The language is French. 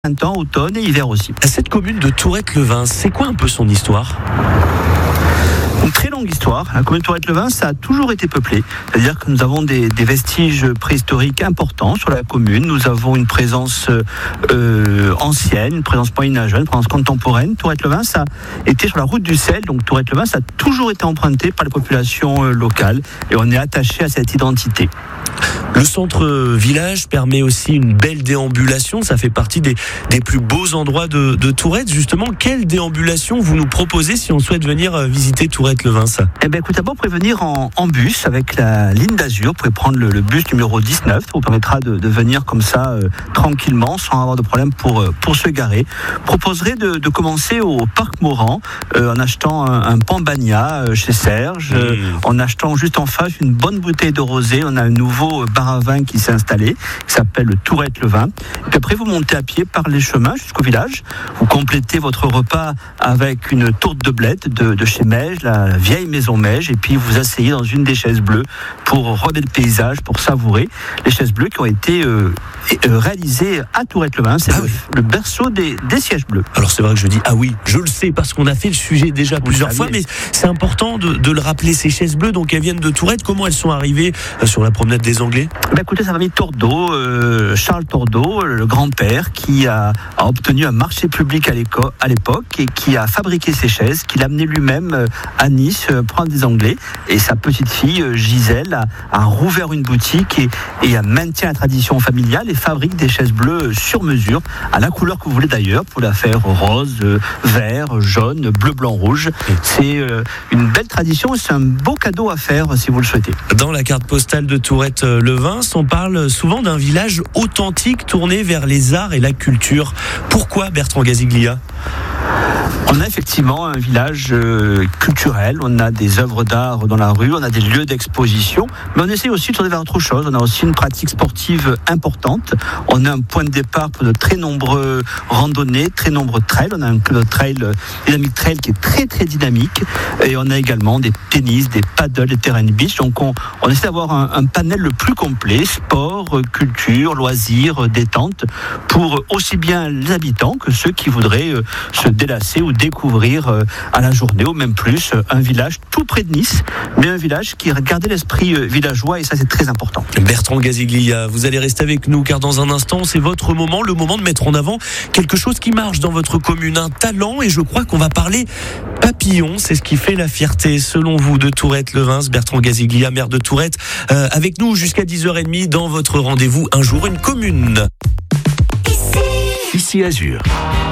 Printemps, automne et hiver aussi. Cette commune de Tourette-le-Vin, c'est quoi un peu son histoire ? Une très longue histoire. La commune de Tourette-le-Vin, ça a toujours été peuplé. C'est-à-dire que nous avons des vestiges préhistoriques importants sur la commune. Nous avons une présence ancienne, une présence moyenâgeuse, une présence contemporaine. Tourette-le-Vin, ça était sur la route du sel. Donc Tourette-le-Vin, ça a toujours été emprunté par les populations locales. Et on est attaché à cette identité. Le centre-village permet aussi une belle déambulation. Ça fait partie des plus beaux endroits de Tourette. Justement, quelle déambulation vous nous proposez si on souhaite venir visiter Tourette-le-Vin ? Écoutez, d'abord, vous pouvez venir en bus avec la ligne d'Azur. Vous pouvez prendre le bus numéro 19. Ça vous permettra de venir comme ça, tranquillement, sans avoir de problème pour se garer. Je proposerai de commencer au Parc Morand, en achetant un Pambagna chez Serge, en achetant juste en face une bonne bouteille de rosé. On a un nouveau bar à vin qui s'est installé, qui s'appelle Tourette-le-Vin. Et puis après, vous montez à pied par les chemins jusqu'au village. Vous complétez votre repas avec une tourte de bled de chez Meige, la vieille maison Meige, et puis vous asseyez dans une des chaises bleues pour regarder le paysage, pour savourer les chaises bleues qui ont été réalisées à Tourette-le-Vin. C'est le berceau des sièges bleus. Alors c'est vrai que je dis ah oui, je le sais parce qu'on a fait le sujet déjà plusieurs fois, mais c'est important de le rappeler, ces chaises bleues, donc elles viennent de Tourette. Comment elles sont arrivées sur la promenade des Anglais ? Écoutez, ça va venir Tordeau, Charles Tordeau, le grand-père, qui a obtenu un marché public à l'époque et qui a fabriqué ces chaises, qu'il a amené lui-même à Nice prendre des Anglais. Et sa petite fille, Gisèle, a rouvert une boutique et maintient la tradition familiale et fabrique des chaises bleues sur mesure, à la couleur que vous voulez d'ailleurs, pour la faire rose, vert, jaune, bleu, blanc, rouge. C'est une belle tradition et c'est un beau cadeau à faire si vous le souhaitez. Dans la carte postale de Tourette-le-Vin, on parle souvent d'un village authentique tourné vers les arts et la culture. Pourquoi, Bertrand Gaziglia ? On a effectivement un village culturel, on a des œuvres d'art dans la rue, on a des lieux d'exposition, mais on essaie aussi de tourner vers autre chose. On a aussi une pratique sportive importante. On a un point de départ pour de très nombreux randonnées, très nombreux trails. On a un club de trail, Dynamic Trail, qui est très très dynamique. Et on a également des tennis, des paddles, des terrain beach. Donc on essaie d'avoir un panel le plus complet, sport, culture, loisirs, détente, pour aussi bien les habitants que ceux qui voudraient se délasser ou découvrir à la journée ou même plus un village tout près de Nice, mais un village qui a gardé l'esprit villageois et ça c'est très important. Bertrand Gaziglia, vous allez rester avec nous car dans un instant c'est votre moment, le moment de mettre en avant quelque chose qui marche dans votre commune, un talent, et je crois qu'on va parler papillon, c'est ce qui fait la fierté selon vous de Tourette-le-Vin. Bertrand Gaziglia, maire de Tourette, avec nous jusqu'à 10h30 dans votre rendez-vous Un jour une commune. Ici Azur.